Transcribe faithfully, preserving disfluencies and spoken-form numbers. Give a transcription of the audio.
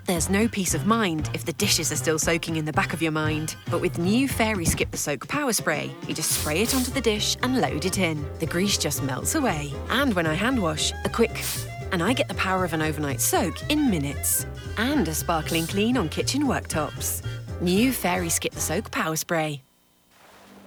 there's no peace of mind if the dishes are still soaking in the back of your mind. But with new Fairy Skip the Soak Power Spray, you just spray it onto the dish and load it in. The grease just melts away. And when I hand wash, a quick... and I get the power of an overnight soak in minutes. And a sparkling clean on kitchen worktops. New Fairy Skip the Soak Power Spray.